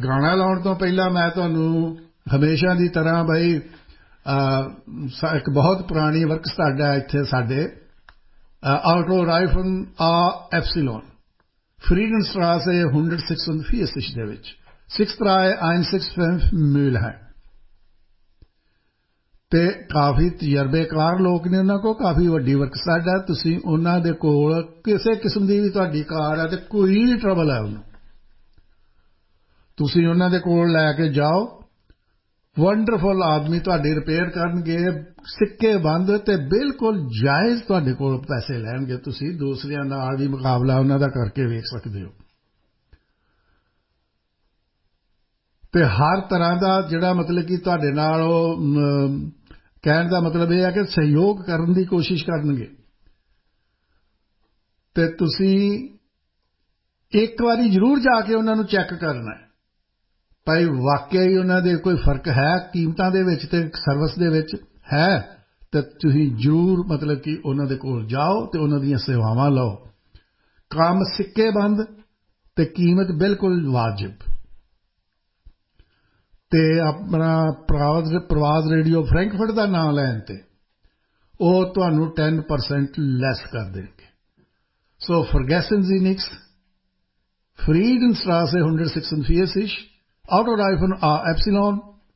गाना लाउण तो पहला मैं तुहानूं हमेशा की तरह बई एक बहुत पुरानी वर्क साडा इत्थे साडे Auto Reifen A Epsilon Friedenstraße 146 ਦੇ ਵਿੱਚ 63165 ਮੀਲ ਹੈ ਤੇ ਕਾਫੀ ਤਜਰਬੇਕਾਰ ਲੋਕ ਨੇ ਉਹਨਾਂ ਕੋਲ ਕਾਫੀ ਵੱਡੀ ਵਰਕਸ਼ਾਪ ਹੈ ਤੁਸੀਂ ਉਹਨਾਂ ਦੇ ਕੋਲ ਕਿਸੇ ਕਿਸਮ ਦੀ ਵੀ ਤੁਹਾਡੀ ਕਾਰ ਹੈ ਤੇ ਕੋਈ ਟਰਬਲ ਹੈ ਉਹਨੂੰ ਤੁਸੀਂ ਉਹਨਾਂ ਦੇ ਕੋਲ ਲੈ ਕੇ ਜਾਓ ਵੰਡਰਫੁਲ ਆਦਮੀ ਤੁਹਾਡੀ ਰਿਪੇਅਰ ਕਰਨਗੇ ਸਿੱਕੇ ਬੰਦ ਤੇ ਬਿਲਕੁਲ ਜਾਇਜ਼ ਤੁਹਾਡੇ ਕੋਲ ਪੈਸੇ ਲੈਣਗੇ ਤੁਸੀਂ ਦੂਸਰਿਆਂ ਨਾਲ ਵੀ ਮੁਕਾਬਲਾ ਉਹਨਾਂ ਦਾ ਕਰਕੇ ਵੇਖ ਸਕਦੇ ਹੋ ਤੇ ਹਰ ਤਰ੍ਹਾਂ ਦਾ ਜਿਹੜਾ ਮਤਲਬ ਕਿ ਤੁਹਾਡੇ ਨਾਲ ਉਹ ਕਹਿਣ ਦਾ ਮਤਲਬ ਇਹ ਹੈ ਕਿ ਸਹਿਯੋਗ ਕਰਨ ਦੀ ਕੋਸ਼ਿਸ਼ ਕਰਨਗੇ ਤੇ ਤੁਸੀਂ ਇੱਕ ਵਾਰੀ ਜ਼ਰੂਰ ਜਾ ਕੇ ਉਹਨਾਂ ਨੂੰ ਚੈੱਕ ਕਰਨਾ ਹੈ ਭਾਈ ਵਾਕਿਆ ਹੀ ਉਹਨਾਂ ਦੇ ਕੋਈ ਫਰਕ ਹੈ ਕੀਮਤਾਂ ਦੇ ਵਿੱਚ ਤੇ ਸਰਵਿਸ ਦੇ ਵਿੱਚ ਹੈ ਤੇ ਤੁਸੀਂ ਜ਼ਰੂਰ ਮਤਲਬ ਕਿ ਉਹਨਾਂ ਦੇ ਕੋਲ ਜਾਓ ਤੇ ਉਹਨਾਂ ਦੀਆਂ ਸੇਵਾਵਾਂ ਲਓ ਕੰਮ ਸਿੱਕੇ ਬੰਦ ਤੇ ਕੀਮਤ ਬਿਲਕੁਲ ਵਾਜਿਬ ਤੇ ਆਪਣਾ ਪ੍ਰਵਾਜ਼ ਰੇਡੀਓ ਫਰੈਂਕਫਰਟ ਦਾ ਨਾਮ ਲੈਣ ਤੇ ਉਹ ਤੁਹਾਨੂੰ 10% ਲੈਸ ਕਰ ਦੇਣਗੇ ਸੋ vergessen Sie nichts Friedenstraße 146 Autoreifen A Epsilon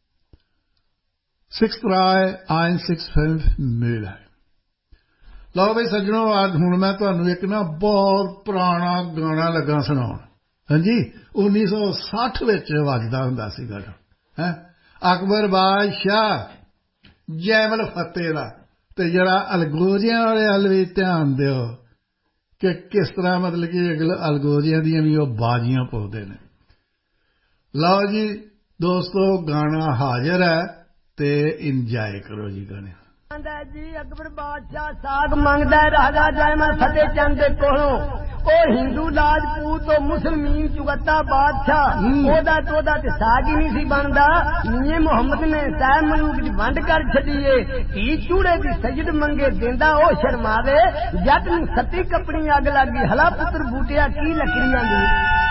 63165 ਮਿਲ ਹੈ ਲਓ ਬਈ ਸੱਜਣੋ ਅੱਜ ਹੁਣ ਮੈਂ ਤੁਹਾਨੂੰ ਇੱਕ ਨਾ ਬਹੁਤ ਪੁਰਾਣਾ ਗਾਣਾ ਲੱਗਾ ਸੁਣਾਉਣ ਹਾਂਜੀ 1960 ਵਿੱਚ ਵੱਜਦਾ ਹੁੰਦਾ ਸੀ ਗਾਣਾ ਹੈ ਅਕਬਰ ਬਾਦਸ਼ਾਹ ਜੈਮਲ ਫਤਿਹ ਦਾ ਤੇ ਜਰਾ ਅਲਗੋਜ਼ਿਆਂ ਵਾਲੇ ਵੱਲ ਵੀ ਧਿਆਨ ਦਿਓ ਕਿ ਕਿਸ ਤਰ੍ਹਾਂ ਮਤਲਬ ਕਿ ਅਲਗੋਜ਼ਿਆਂ ਦੀਆਂ ਵੀ ਉਹ ਬਾਜ਼ੀਆਂ ਪਾਉਂਦੇ ਨੇ ਲਓ ਜੀ ਦੋਸਤੋ ਗਾਣਾ ਹਾਜ਼ਰ ਹੈ ਤੇ ਇੰਜੋਏ ਕਰੋ ਜੀ ਗਾਣੇ जी अकबर बादशाह साग मंगदा राजा जयमल फतेह चंद दे कोलों ओ हिंदू राजपूत तो मुसलमान चुगता बादशाह ओदा तोदा ते साग ही नहीं सी बनदा मियां मुहम्मद ने साह मलूक दी वंड कर छड्डी ए धी चूड़े दी सजद मंगे देंदा ओ शर्मावे जट नूं सती कपड़ी अग लगी हला पुत्र बूटिया की लकड़ियां दी